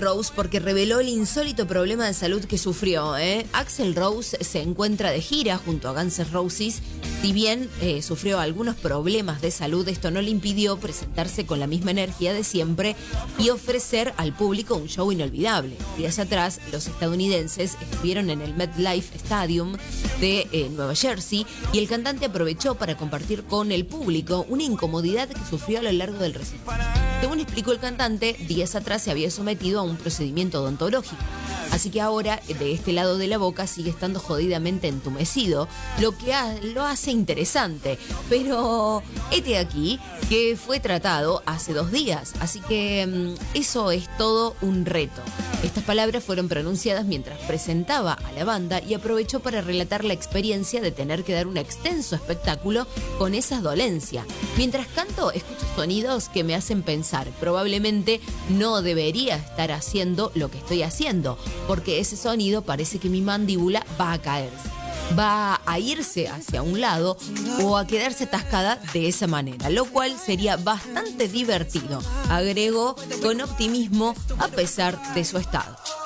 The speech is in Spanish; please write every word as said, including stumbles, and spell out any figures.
Rose porque reveló el insólito problema de salud que sufrió. ¿eh? Axl Rose se encuentra de gira junto a Guns N' Roses. Si bien eh, sufrió algunos problemas de salud, esto no le impidió presentarse con la misma energía de siempre y ofrecer al público un show inolvidable. Días atrás, los estadounidenses estuvieron en el MetLife Stadium de eh, Nueva Jersey y el cantante aprovechó para compartir con el público una incomodidad que sufrió a lo largo del recinto. Según explicó el cantante, días atrás se había sometido a un procedimiento odontológico. Así que ahora, de este lado de la boca, sigue estando jodidamente entumecido, lo que ha, lo hace interesante. Pero este aquí, que fue tratado hace dos días. Así que mmm, eso es todo un reto. Estas palabras fueron pronunciadas mientras presentaba a la banda y aprovechó para relatar la experiencia de tener que dar un extenso espectáculo con esa dolencia. Mientras canto, escucho sonidos que me hacen pensar, probablemente no debería estar haciendo lo que estoy haciendo, porque ese sonido parece que mi mandíbula va a caerse, va a irse hacia un lado o a quedarse atascada de esa manera, lo cual sería bastante divertido, agregó con optimismo a pesar de su estado.